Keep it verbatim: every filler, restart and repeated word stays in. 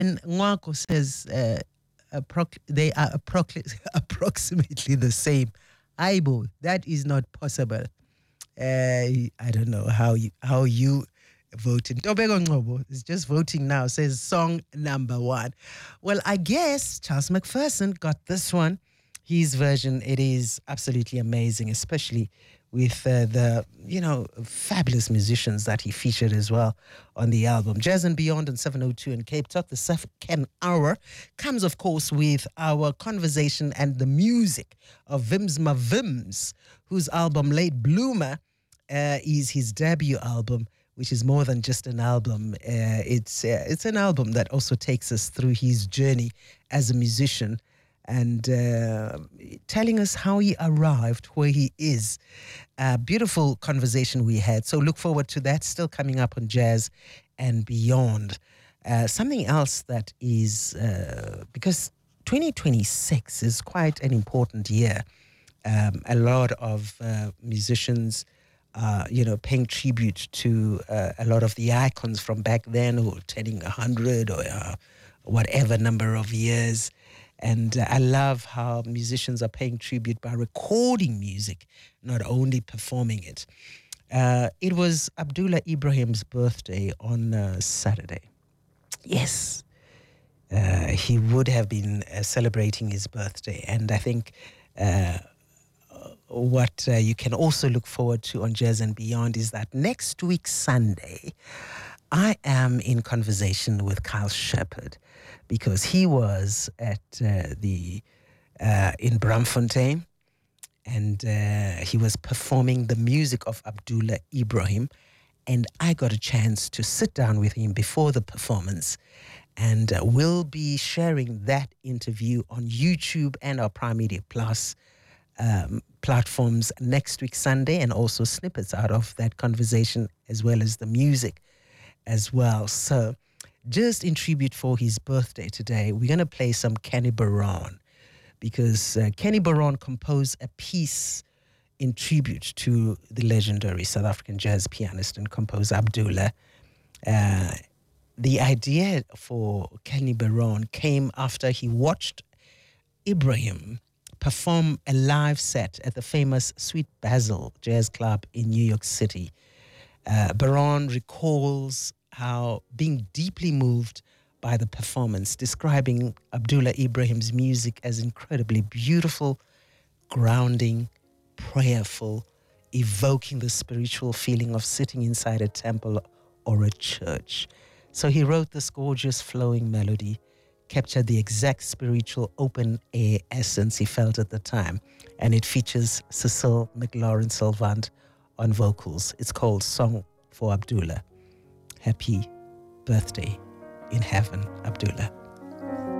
And Nwako says uh, approx- they are approx- approximately the same. Aibo, that is not possible. Uh, I don't know how you how you voting. Tobego Ngobo is just voting now. Says song number one. Well, I guess Charles McPherson got this one. His version, it is absolutely amazing, especially with uh, the, you know, fabulous musicians that he featured as well on the album. Jazz and Beyond on seven oh two in Cape Talk. The second hour comes, of course, with our conversation and the music of Vims Mavims, whose album Late Bloomer uh, is his debut album, which is more than just an album. Uh, it's, uh, it's an album that also takes us through his journey as a musician, and uh, telling us how he arrived where he is. A beautiful conversation we had. So look forward to that. Still coming up on Jazz and Beyond. Uh, something else that is, uh, because twenty twenty-six is quite an important year. Um, a lot of uh, musicians, uh, you know, paying tribute to uh, a lot of the icons from back then who were turning one hundred or uh, whatever number of years. And uh, I love how musicians are paying tribute by recording music, not only performing it. Uh, it was Abdullah Ibrahim's birthday on uh, Saturday. Yes, uh, he would have been uh, celebrating his birthday. And I think uh, what uh, you can also look forward to on Jazz and Beyond is that next week, Sunday, I am in conversation with Kyle Shepard, because he was at uh, the uh, in Braamfontein, and uh, he was performing the music of Abdullah Ibrahim, and I got a chance to sit down with him before the performance, and uh, we'll be sharing that interview on YouTube and our Prime Media Plus um, platforms next week Sunday, and also snippets out of that conversation as well as the music as well. So just in tribute for his birthday today, we're going to play some Kenny Barron, because uh, Kenny Barron composed a piece in tribute to the legendary South African jazz pianist and composer Abdullah. Uh, the idea for Kenny Barron came after he watched Ibrahim perform a live set at the famous Sweet Basil Jazz Club in New York City. Uh, Barron recalls how being deeply moved by the performance, describing Abdullah Ibrahim's music as incredibly beautiful, grounding, prayerful, evoking the spiritual feeling of sitting inside a temple or a church. So he wrote this gorgeous flowing melody, captured the exact spiritual open-air essence he felt at the time, and it features Cecile McLaurin-Salvant on vocals. It's called Song for Abdullah. Happy birthday in heaven, Abdullah.